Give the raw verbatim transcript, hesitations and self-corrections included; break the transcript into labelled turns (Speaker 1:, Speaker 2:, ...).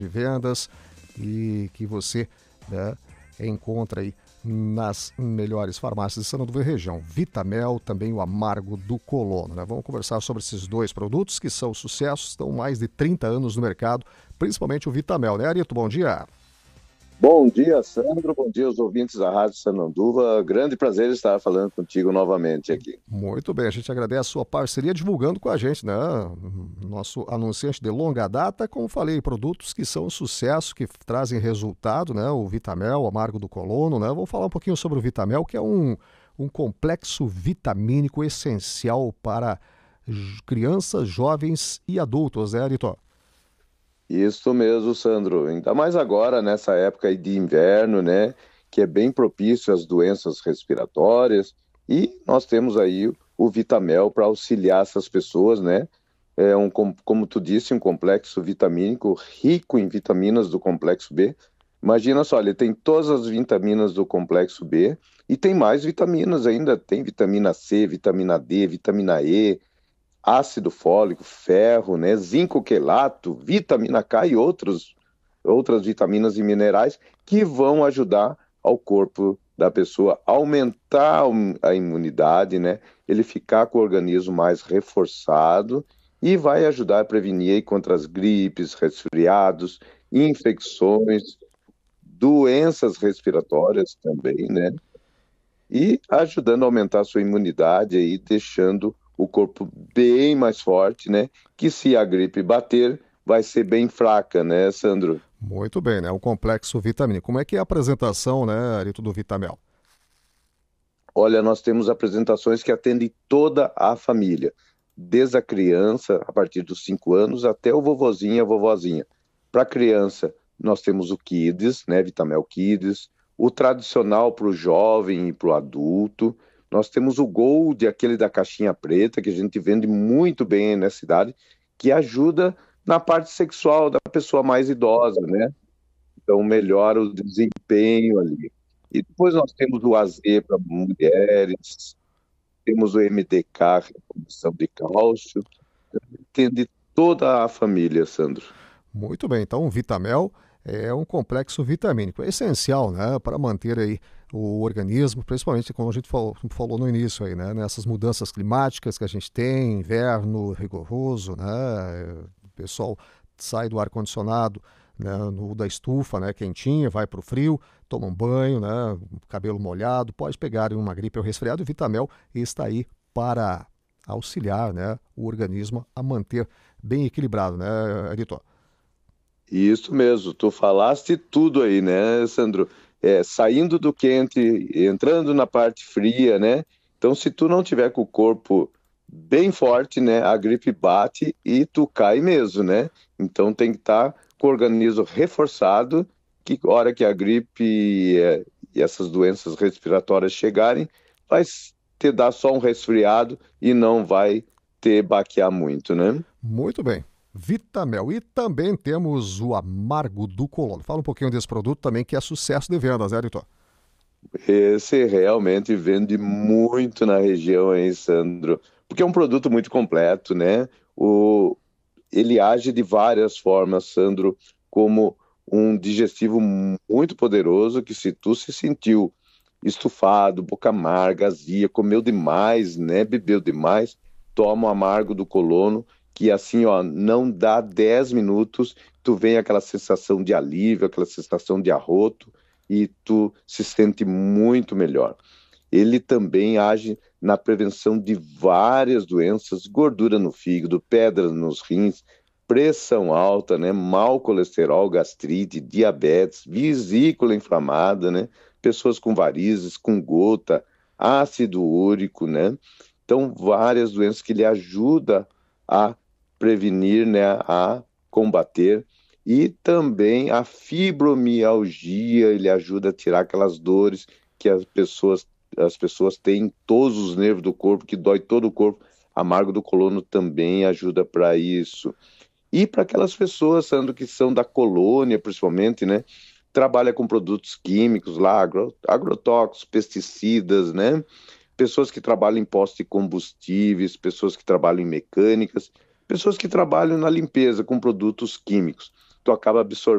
Speaker 1: de vendas e que você, né, encontra aí nas melhores farmácias de Sananduva e região. Vitamel, também o Amargo do Colono, né? Vamos conversar sobre esses dois produtos que são sucessos, estão mais de trinta anos no mercado, principalmente o Vitamel, né, Arito? Bom dia.
Speaker 2: Bom dia, Sandro. Bom dia aos ouvintes da Rádio Sananduva. Grande prazer estar falando contigo novamente aqui.
Speaker 1: Muito bem, a gente agradece a sua parceria divulgando com a gente, né? Nosso anunciante de longa data, como falei, produtos que são sucesso, que trazem resultado, né? O Vitamel, o Amargo do Colono, né? Vamos falar um pouquinho sobre o Vitamel, que é um, um complexo vitamínico essencial para crianças, jovens e adultos, né, Arito?
Speaker 2: Isso mesmo, Sandro. Ainda mais agora, nessa época aí de inverno, né? Que é bem propício às doenças respiratórias. E nós temos aí o Vitamel para auxiliar essas pessoas, né? É um, como tu disse, um complexo vitamínico rico em vitaminas do complexo B. Imagina só, ele tem todas as vitaminas do complexo B e tem mais vitaminas ainda. Tem vitamina C, vitamina D, vitamina E, ácido fólico, ferro, né, zinco quelato, vitamina K e outros, outras vitaminas e minerais que vão ajudar ao corpo da pessoa a aumentar a imunidade, né, ele ficar com o organismo mais reforçado e vai ajudar a prevenir aí contra as gripes, resfriados, infecções, doenças respiratórias também, né, e ajudando a aumentar a sua imunidade aí, deixando o corpo bem mais forte, né? Que se a gripe bater, vai ser bem fraca, né, Sandro?
Speaker 1: Muito bem, né? O complexo vitamínico. Como é que é a apresentação, né, Arito, do Vitamel?
Speaker 2: Olha, nós temos apresentações que atendem toda a família, desde a criança, a partir dos cinco anos, até o vovozinho e a vovozinha. Para a criança, nós temos o Kids, né, Vitamel Kids, o tradicional para o jovem e para o adulto. Nós temos o Gold, aquele da caixinha preta, que a gente vende muito bem na cidade, que ajuda na parte sexual da pessoa mais idosa, né? Então melhora o desempenho ali. E depois nós temos o A Z para mulheres, temos o M D K, reposição de cálcio, tem de toda a família, Sandro.
Speaker 1: Muito bem, então o Vitamel é um complexo vitamínico, é essencial, né, para manter aí o organismo, principalmente como a gente falou, falou no início aí, né, nessas mudanças climáticas que a gente tem, inverno rigoroso, né, o pessoal sai do ar-condicionado, né, no da estufa, né, quentinha, vai para o frio, toma um banho, né, cabelo molhado, pode pegar uma gripe ou resfriado, o Vitamel está aí para auxiliar, né, o organismo a manter bem equilibrado, né, Arito?
Speaker 2: Isso mesmo, tu falaste tudo aí, né, Sandro? É, saindo do quente, entrando na parte fria, né? Então, se tu não tiver com o corpo bem forte, né, a gripe bate e tu cai mesmo, né? Então, tem que estar com o organismo reforçado, que a hora que a gripe é, e essas doenças respiratórias chegarem, vai te dar só um resfriado e não vai te baquear muito, né?
Speaker 1: Muito bem. Vitamel. E também temos o Amargo do Colono. Fala um pouquinho desse produto também, que é sucesso de vendas, né, Arito?
Speaker 2: Esse realmente vende muito na região, hein, Sandro? Porque é um produto muito completo, né? O... Ele age de várias formas, Sandro, como um digestivo muito poderoso, que se tu se sentiu estufado, boca amarga, azia, comeu demais, né? Bebeu demais, toma o Amargo do Colono, que assim, ó, não dá dez minutos, tu vem aquela sensação de alívio, aquela sensação de arroto, e tu se sente muito melhor. Ele também age na prevenção de várias doenças, gordura no fígado, pedras nos rins, pressão alta, né, mau colesterol, gastrite, diabetes, vesícula inflamada, né, pessoas com varizes, com gota, ácido úrico, né? Então, várias doenças que ele ajuda a prevenir, né, a combater. E também a fibromialgia, ele ajuda a tirar aquelas dores que as pessoas, as pessoas têm em todos os nervos do corpo, que dói todo o corpo. Amargo do Colono também ajuda para isso. E para aquelas pessoas, Sandro, que são da colônia, principalmente, né? Trabalha com produtos químicos lá, agro, agrotóxicos, pesticidas, né? Pessoas que trabalham em postos de combustíveis, pessoas que trabalham em mecânicas, pessoas que trabalham na limpeza com produtos químicos. tu acaba absorvendo